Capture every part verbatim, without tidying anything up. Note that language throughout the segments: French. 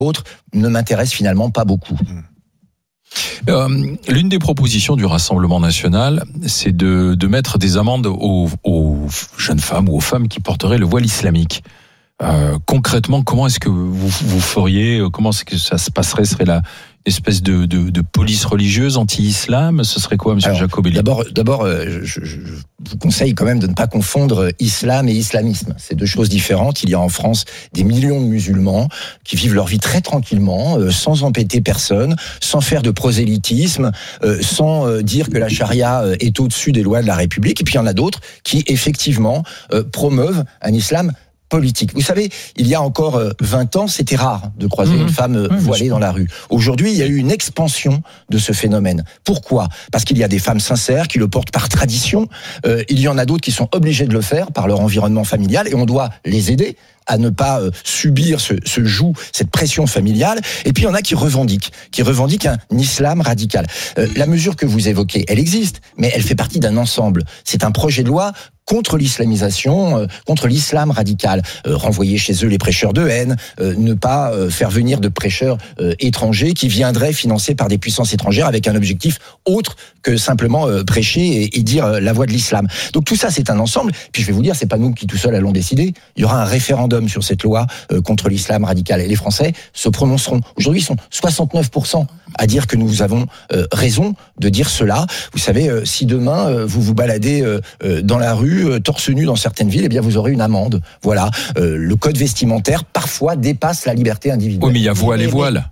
autres ne m'intéresse finalement pas beaucoup. Euh, l'une des propositions du Rassemblement national, c'est de, de mettre des amendes aux, aux jeunes femmes ou aux femmes qui porteraient le voile islamique. Euh, concrètement, comment est-ce que vous, vous feriez, comment est-ce que ça se passerait? Ce serait la espèce de, de, de police religieuse anti-islam? Ce serait quoi, monsieur Jacobelli? D'abord, d'abord je, je, je vous conseille quand même de ne pas confondre islam et islamisme. C'est deux choses différentes. Il y a en France des millions de musulmans qui vivent leur vie très tranquillement, euh, sans embêter personne, sans faire de prosélytisme, euh, sans euh, dire que la charia euh, est au-dessus des lois de la République. Et puis il y en a d'autres qui, effectivement, euh, promeuvent un islam politique. Vous savez, il y a encore vingt ans, c'était rare de croiser mmh. une femme mmh, voilée dans la rue. Aujourd'hui, il y a eu une expansion de ce phénomène. Pourquoi ? Parce qu'il y a des femmes sincères qui le portent par tradition. Euh, il y en a d'autres qui sont obligées de le faire par leur environnement familial et on doit les aider à ne pas euh, subir ce, ce joug, cette pression familiale. Et puis il y en a qui revendiquent, qui revendiquent un islam radical. Euh, la mesure que vous évoquez, elle existe, mais elle fait partie d'un ensemble. C'est un projet de loi contre l'islamisation, euh, contre l'islam radical. Euh, renvoyer chez eux les prêcheurs de haine, euh, ne pas euh, faire venir de prêcheurs euh, étrangers qui viendraient financés par des puissances étrangères avec un objectif autre que simplement euh, prêcher et, et dire euh, la voix de l'islam. Donc tout ça, c'est un ensemble. Puis je vais vous dire, c'est pas nous qui tout seuls allons décider. Il y aura un référendum sur cette loi euh, contre l'islam radical. Et les Français se prononceront. Aujourd'hui, ils sont soixante-neuf pour cent à dire que nous avons euh, raison de dire cela. Vous savez, euh, si demain, euh, vous vous baladez euh, euh, dans la rue, euh, torse nu dans certaines villes, eh bien, vous aurez une amende. Voilà. Euh, le code vestimentaire, parfois, dépasse la liberté individuelle. Oui, mais il y a voile et voile.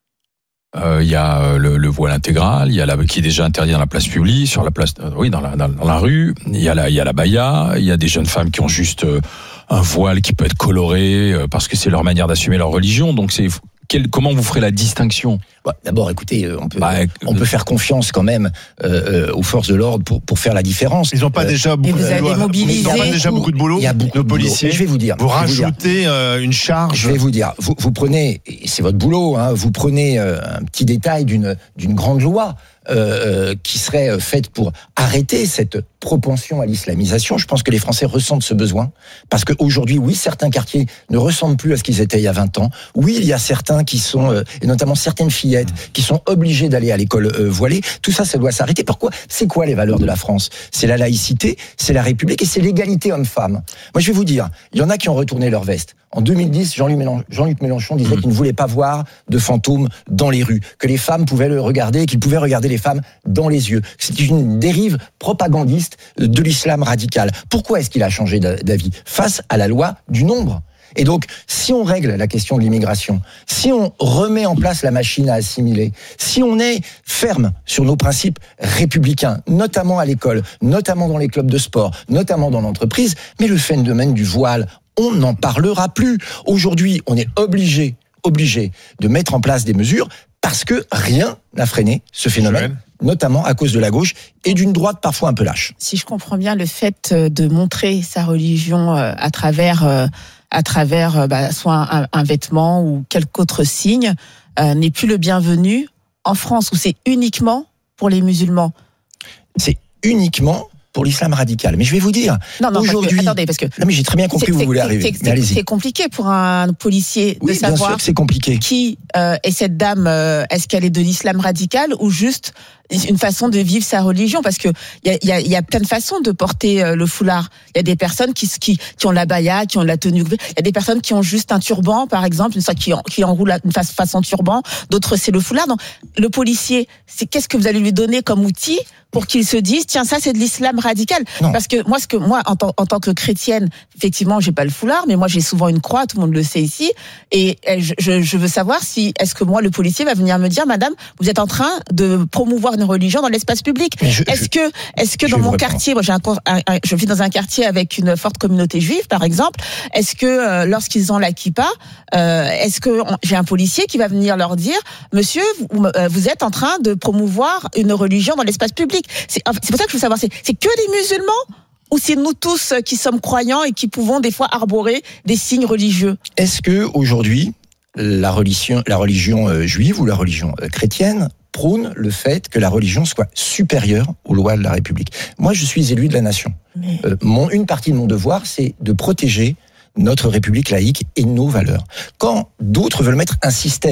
Il euh, y a le, le voile intégral, il y a la qui est déjà interdit dans la place publique, sur la place, euh, oui, dans la, dans, dans la rue. Il y a la, il y a la baya. Il y a des jeunes femmes qui ont juste euh, un voile qui peut être coloré euh, parce que c'est leur manière d'assumer leur religion. Donc c'est quel, comment vous ferez la distinction? Bah, d'abord, écoutez, on peut, bah, on peut faire confiance quand même euh, aux forces de l'ordre pour pour faire la différence. Ils n'ont pas euh, déjà beaucoup de boulot. Ils n'ont pas déjà beaucoup de boulot. Il y a beaucoup nos de policiers. Boulot. Je vais vous dire. Vous rajoutez euh, une charge. Je vais vous dire. Vous, vous prenez, et c'est votre boulot, hein, vous prenez euh, un petit détail d'une d'une grande loi. Euh, qui serait faite pour arrêter cette propension à l'islamisation. Je pense que les Français ressentent ce besoin parce qu'aujourd'hui, oui, certains quartiers ne ressemblent plus à ce qu'ils étaient il y a vingt ans. Oui, il y a certains qui sont, euh, et notamment certaines fillettes, qui sont obligées d'aller à l'école euh, voilée. Tout ça, ça doit s'arrêter. Pourquoi ? C'est quoi les valeurs de la France ? C'est la laïcité, c'est la République et c'est l'égalité homme-femme. Moi, je vais vous dire, il y en a qui ont retourné leur veste. En deux mille dix, Jean-Luc Mélenchon, Jean-Luc Mélenchon disait mmh. qu'il ne voulait pas voir de fantômes dans les rues, que les femmes pouvaient le regarder, qu'ils pouvaient regarder les femmes dans les yeux. C'est une dérive propagandiste de l'islam radical. Pourquoi est-ce qu'il a changé d'avis ? Face à la loi du nombre. Et donc, si on règle la question de l'immigration, si on remet en place la machine à assimiler, si on est ferme sur nos principes républicains, notamment à l'école, notamment dans les clubs de sport, notamment dans l'entreprise, mais le phénomène du voile, on n'en parlera plus. Aujourd'hui, on est obligé, obligé de mettre en place des mesures parce que rien n'a freiné ce phénomène, notamment à cause de la gauche et d'une droite parfois un peu lâche. Si je comprends bien, le fait de montrer sa religion à travers, à travers bah, soit un, un vêtement ou quelque autre signe euh, n'est plus le bienvenu en France, où c'est uniquement pour les musulmans. C'est uniquement pour l'islam radical. Mais je vais vous dire, non, non, aujourd'hui... Parce que, attendez, parce que... Non, mais j'ai très bien compris où vous voulez arriver. C'est, c'est, c'est compliqué pour un policier oui, de savoir... bien sûr que c'est compliqué. Qui euh, est cette dame, euh, est-ce qu'elle est de l'islam radical ou juste une façon de vivre sa religion? Parce que il y a, y, a, y a plein de façons de porter euh, le foulard. Il y a des personnes qui, qui, qui ont la baya, qui ont la tenue... Il y a des personnes qui ont juste un turban, par exemple, une qui, qui enroule une façon turban. D'autres, c'est le foulard. Donc, le policier, c'est qu'est-ce que vous allez lui donner comme outil pour qu'il se dise, tiens, ça, c'est de l'islam radical. Non. Parce que moi, ce que moi, en, t- en tant que chrétienne, effectivement, j'ai pas le foulard, mais moi, j'ai souvent une croix, tout le monde le sait ici, et je, je, je veux savoir si, est-ce que moi, le policier va venir me dire, madame, vous êtes en train de promouvoir une religion dans l'espace public. Je, est-ce je, que, est-ce que dans mon quartier, moi, j'ai un, un, un, je vis dans un quartier avec une forte communauté juive, par exemple, est-ce que euh, lorsqu'ils ont la kippa, euh, est-ce que on, j'ai un policier qui va venir leur dire, monsieur, vous, euh, vous êtes en train de promouvoir une religion dans l'espace public? C'est, c'est pour ça que je veux savoir, c'est, c'est que les musulmans ou c'est nous tous qui sommes croyants et qui pouvons des fois arborer des signes religieux? Est-ce que aujourd'hui la religion, la religion euh, juive ou la religion euh, chrétienne prône le fait que la religion soit supérieure aux lois de la République? Moi, je suis élu de la nation. Mais... Euh, mon, une partie de mon devoir, c'est de protéger notre République laïque et nos valeurs. Quand d'autres veulent mettre un système